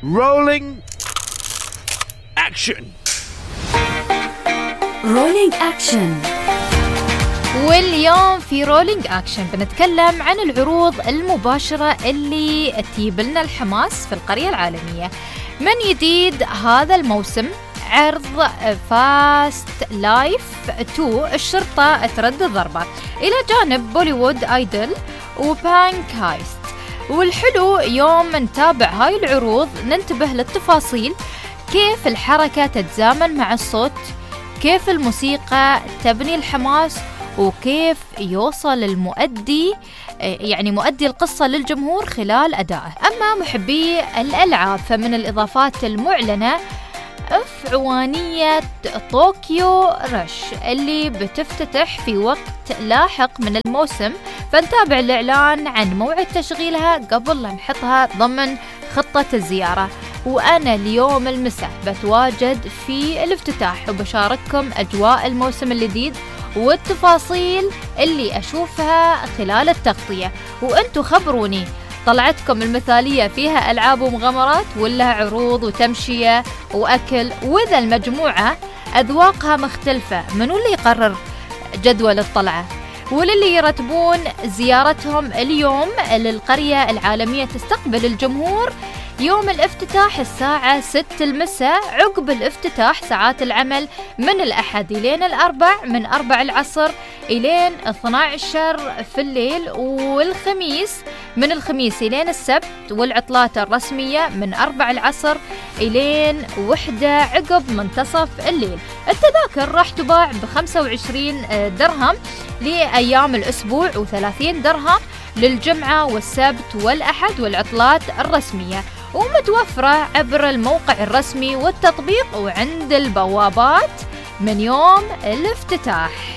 Rolling action. Rolling action. واليوم في رولينج أكشن بنتكلم عن العروض المباشرة اللي تجيب لنا الحماس في القرية العالمية. من جديد هذا الموسم عرض فاست لايف 2 الشرطة ترد ضربة، إلى جانب بوليوود آيدل وبانك هايست. والحلو يوم نتابع هاي العروض ننتبه للتفاصيل، كيف الحركة تتزامن مع الصوت، كيف الموسيقى تبني الحماس، وكيف يوصل المؤدي مؤدي القصة للجمهور خلال أدائه. أما محبي الألعاب فمن الإضافات المعلنة أفعوانية طوكيو رش اللي بتفتتح في وقت لاحق من الموسم، فنتابع الإعلان عن موعد تشغيلها قبل لا نحطها ضمن خطة الزيارة. وأنا اليوم المساء بتواجد في الافتتاح وبشارككم أجواء الموسم الجديد والتفاصيل اللي أشوفها خلال التغطية، وأنتوا خبروني طلعتكم المثالية فيها ألعاب ومغامرات ولا عروض وتمشية وأكل؟ وإذا المجموعة أذواقها مختلفة منو اللي يقرر جدول الطلعة؟ وللي يرتبون زيارتهم اليوم للقرية العالمية تستقبل الجمهور يوم الافتتاح الساعة 6 المساء، عقب الافتتاح ساعات العمل من الأحد إلين الأربع من 4 العصر إلين 12 في الليل، والخميس من الخميس إلين السبت، والعطلات الرسمية من 4 العصر إلين 1 عقب منتصف الليل. التذاكر راح تباع ب25 درهم لأيام الأسبوع و30 درهم للجمعة والسبت والأحد والعطلات الرسمية، ومتوفرة عبر الموقع الرسمي والتطبيق وعند البوابات من يوم الافتتاح.